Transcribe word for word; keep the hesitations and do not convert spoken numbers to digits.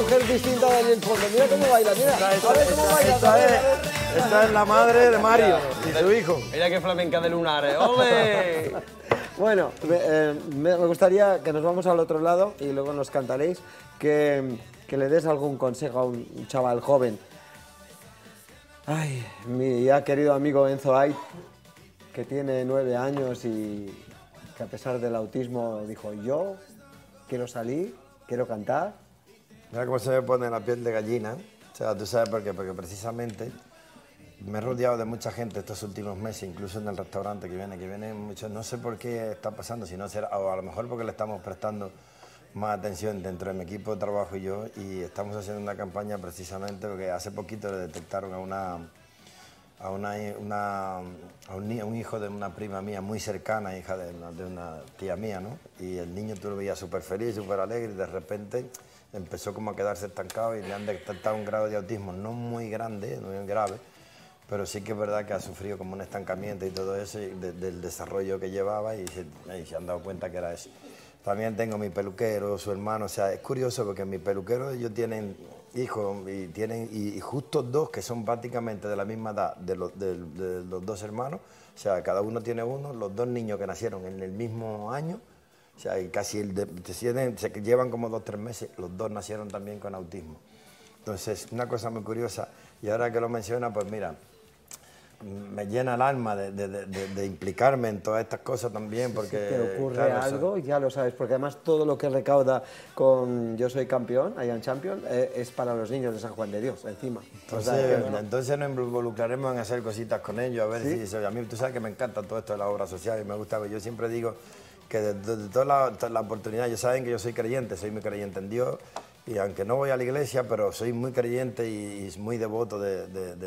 mujer distinta de ahí en fondo. Mira cómo baila, mira. Esta, A ver esta, cómo esta, baila. esta a ver, es, a ver. esta es la madre de Mario y su hijo. Mira qué flamenca de lunares. ¡Ole! Bueno, me, eh, me me gustaría que nos vamos al otro lado y luego nos cantaréis, que, que le des algún consejo a un chaval joven. Ay, mi ya querido amigo Enzo Ait, que tiene nueve años y que a pesar del autismo dijo, yo quiero salir, quiero cantar. Mira cómo se me pone la piel de gallina. O sea, tú sabes por qué, porque precisamente me he rodeado de mucha gente estos últimos meses, incluso en el restaurante que viene, que viene mucho, no sé por qué está pasando, si no será, o a lo mejor porque le estamos prestando más atención dentro de mi equipo de trabajo y yo, y estamos haciendo una campaña precisamente porque hace poquito le detectaron a una a una, una a un, ni- a un hijo de una prima mía muy cercana, hija de una, de una tía mía, ¿no? Y el niño tú lo veías súper feliz, súper alegre, y de repente empezó como a quedarse estancado y le han detectado un grado de autismo no muy grande, no muy grave, pero sí que es verdad que ha sufrido como un estancamiento y todo eso y de- del desarrollo que llevaba y se, y se han dado cuenta que era eso. También tengo mi peluquero, su hermano, o sea, es curioso porque mi peluquero ellos tienen hijos y tienen y, y justo dos que son prácticamente de la misma edad de los, de, de los dos hermanos, o sea, cada uno tiene uno, los dos niños que nacieron en el mismo año, o sea, y casi el de, se, tienen- se llevan como dos o tres meses, los dos nacieron también con autismo. Entonces, una cosa muy curiosa, y ahora que lo menciona, pues mira, me llena el alma de, de- de- de- de implicarme en todas estas cosas también, porque... Si te ocurre claro, o sea, algo, ya lo sabes, porque además todo lo que recauda con Yo Soy Campeón, I Am Champion, eh, es para los niños de San Juan de Dios, encima. O sea, Entonces, que, bueno, entonces nos involucraremos en hacer cositas con ellos, a ver ¿Sí? si... si- A mí, tú sabes que me encanta todo esto de la obra social y me gusta, yo siempre digo que desde de, toda la, toda la oportunidad, ellos saben que yo soy creyente, soy muy creyente en Dios, y aunque no voy a la iglesia, pero soy muy creyente y, y muy devoto de, de- de-